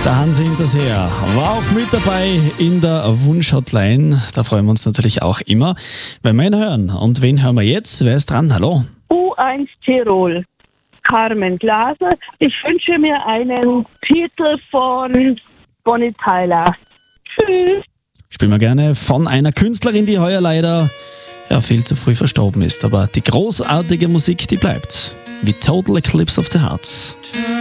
Der Hansi hinterher war auch mit dabei in der Wunsch-Hotline. Da freuen wir uns natürlich auch immer, wenn wir ihn hören. Und wen hören wir jetzt? Wer ist dran? Hallo? U1 Tirol, Carmen Glaser. Ich wünsche mir einen Titel von Bonnie Tyler. Tschüss. Spielen wir gerne von einer Künstlerin, die heuer leider viel zu früh verstorben ist. Aber die großartige Musik, die bleibt. Wie Total Eclipse of the Hearts.